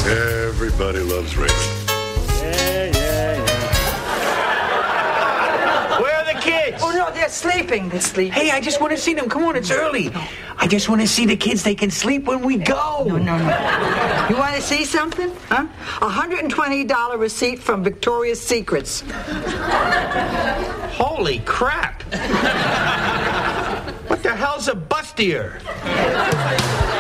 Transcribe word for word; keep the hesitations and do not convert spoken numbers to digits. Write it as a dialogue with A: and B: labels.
A: Everybody loves Raymond.
B: Yeah, yeah, yeah. Where are the kids?
C: Oh, no, they're sleeping. They're sleeping.
B: Hey, I just want to see them. Come on, it's early. I just want to see the kids. They can sleep when we go.
C: No, no, no. You want to see something? Huh? A one hundred twenty dollars receipt from Victoria's Secrets.
B: Holy crap. What the hell's a bustier?